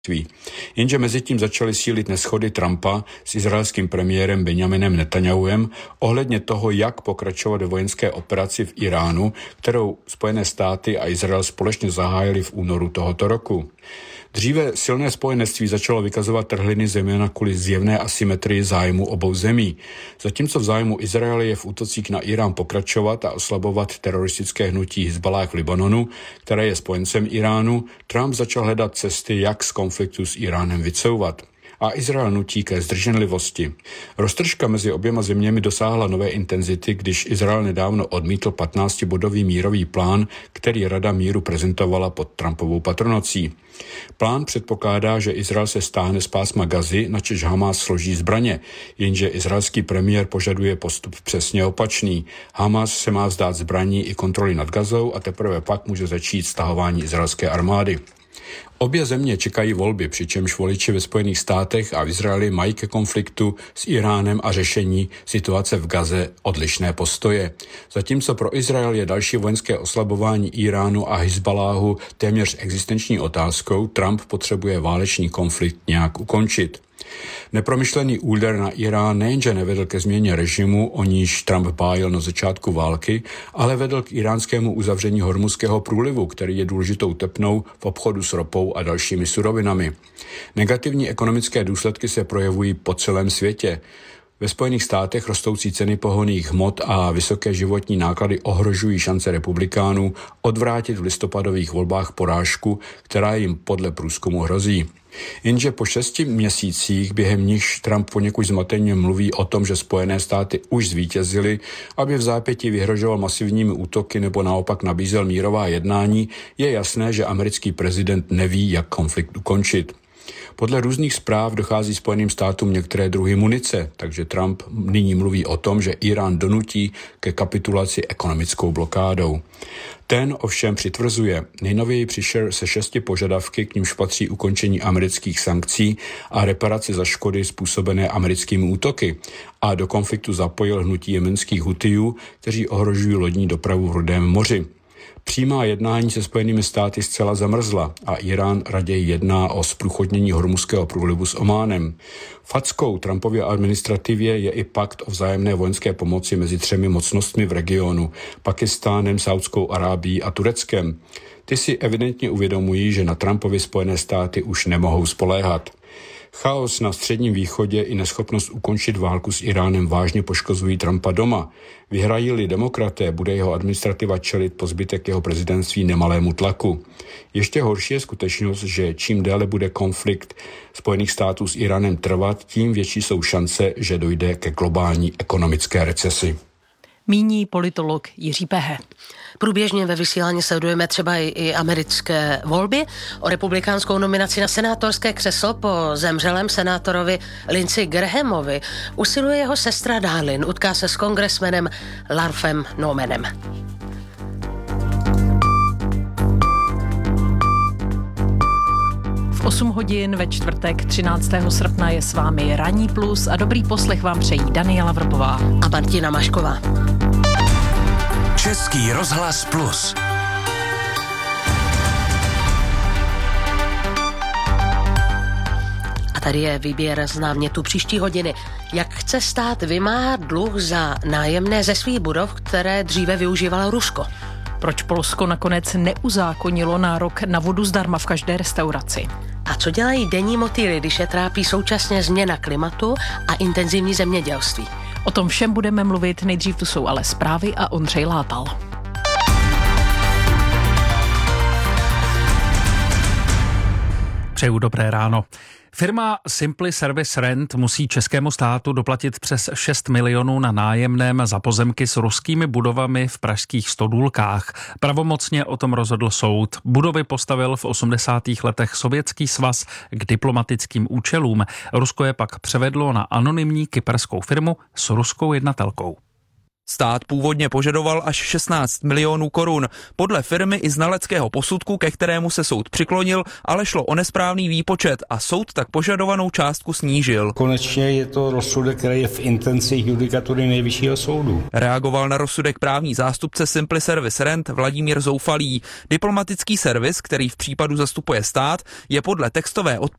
Jenže mezitím začaly sílit neshody Trumpa s izraelským premiérem Benjaminem Netanjahuem ohledně toho, jak pokračovat ve vojenské operaci v Iránu, kterou Spojené státy a Izrael společně zahájili v únoru tohoto roku. Dříve silné spojenectví začalo vykazovat trhliny zejména kvůli zjevné asymetrii zájmu obou zemí. Zatímco v zájmu Izraele je v útocích na Irán pokračovat a oslabovat teroristické hnutí Hizballáh v Libanonu, které je spojencem Iránu, Trump začal hledat cesty, jak z konfliktu s Iránem vycouvat. A Izrael nutí ke zdrženlivosti. Roztržka mezi oběma zeměmi dosáhla nové intenzity, když Izrael nedávno odmítl 15-bodový mírový plán, který Rada míru prezentovala pod Trumpovou patronací. Plán předpokládá, že Izrael se stáhne z pásma Gazy, načež Hamas složí zbraně, jenže izraelský premiér požaduje postup přesně opačný. Hamas se má vzdát zbraní i kontroly nad Gazou a teprve pak může začít stahování izraelské armády. Obě země čekají volby, přičemž voliči ve Spojených státech a v Izraeli mají ke konfliktu s Iránem a řešení situace v Gaze odlišné postoje. Zatímco pro Izrael je další vojenské oslabování Iránu a Hizballáhu téměř existenční otázkou, Trump potřebuje válečný konflikt nějak ukončit. Nepromyšlený úder na Irán nejenže nevedl ke změně režimu, o níž Trump bájil na začátku války, ale vedl k iránskému uzavření Hormuzského průlivu, který je důležitou tepnou v obchodu s ropou a dalšími surovinami. Negativní ekonomické důsledky se projevují po celém světě. Ve Spojených státech rostoucí ceny pohonných hmot a vysoké životní náklady ohrožují šance republikánů odvrátit v listopadových volbách porážku, která jim podle průzkumu hrozí. Jenže po 6 měsících, během nichž Trump poněkud zmateně mluví o tom, že Spojené státy už zvítězily, aby v zápětí vyhrožoval masivními útoky nebo naopak nabízel mírová jednání, je jasné, že americký prezident neví, jak konflikt ukončit. Podle různých zpráv dochází Spojeným státům některé druhy munice, takže Trump nyní mluví o tom, že Irán donutí ke kapitulaci ekonomickou blokádou. Ten ovšem přitvrzuje. Nejnověji přišel se 6 požadavky, k nímž patří ukončení amerických sankcí a reparace za škody způsobené americkými útoky. A do konfliktu zapojil hnutí jemenských Hutijů, kteří ohrožují lodní dopravu v Rudém moři. Přímá jednání se Spojenými státy zcela zamrzla a Irán raději jedná o zprůchodnění Hormuzského průlivu s Ománem. Fackou Trumpově administrativě je i pakt o vzájemné vojenské pomoci mezi 3 mocnostmi v regionu, Pakistánem, Saudskou Arábií a Tureckem. Ty si evidentně uvědomují, že na Trumpově Spojené státy už nemohou spoléhat. Chaos na Středním východě i neschopnost ukončit válku s Iránem vážně poškozují Trumpa doma. Vyhrají-li demokraté, bude jeho administrativa čelit po zbytek jeho prezidentství nemalému tlaku. Ještě horší je skutečnost, že čím déle bude konflikt Spojených států s Iránem trvat, tím větší jsou šance, že dojde ke globální ekonomické recesi. Míní politolog Jiří Pehe. Průběžně ve vysílání sledujeme třeba i americké volby. O republikánskou nominaci na senátorské křeslo po zemřelém senátorovi Lindsey Grahamovi usiluje jeho sestra Darlene. Utká se s kongresmenem Larfem Nomanem. V 8 hodin ve čtvrtek 13. srpna je s vámi Ranní plus a dobrý poslech vám přejí Daniela Vrbová a Martina Mašková. Český rozhlas plus. A tady je výběr z námětu příští hodiny. Jak chce stát vymáhat dluh za nájemné ze svých budov, které dříve využívalo Rusko? Proč Polsko nakonec neuzákonilo nárok na vodu zdarma v každé restauraci? A co dělají denní motýly, když je trápí současně změna klimatu a intenzivní zemědělství? O tom všem budeme mluvit, nejdřív tu jsou ale zprávy a Ondřej Látal. Přeju dobré ráno. Firma Simply Service Rent musí českému státu doplatit přes 6 milionů na nájemném za pozemky s ruskými budovami v pražských Stodůlkách. Pravomocně o tom rozhodl soud. Budovy postavil v 80. letech Sovětský svaz k diplomatickým účelům. Rusko je pak převedlo na anonymní kyperskou firmu s ruskou jednatelkou. Stát původně požadoval až 16 milionů korun. Podle firmy i znaleckého posudku, ke kterému se soud přiklonil, ale šlo o nesprávný výpočet a soud tak požadovanou částku snížil. Konečně je to rozsudek, který je v intencích judikatury Nejvyššího soudu. Reagoval na rozsudek právní zástupce Simply Service Rent Vladimír Zoufalý. Diplomatický servis, který v případu zastupuje stát, je podle textové